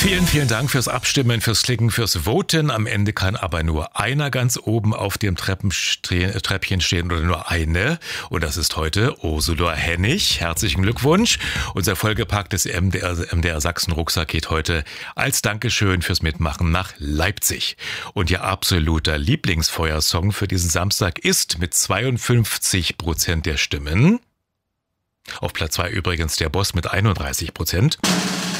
Vielen Dank fürs Abstimmen, fürs Klicken, fürs Voten. Am Ende kann aber nur einer ganz oben auf dem Treppchen stehen oder nur eine. Und das ist heute Ursula Hennig. Herzlichen Glückwunsch. Unser vollgepacktes MDR Sachsen Rucksack geht heute als Dankeschön fürs Mitmachen nach Leipzig. Und ihr absoluter Lieblingsfeuersong für diesen Samstag ist mit 52% der Stimmen. Auf Platz 2 übrigens der Boss mit 31%.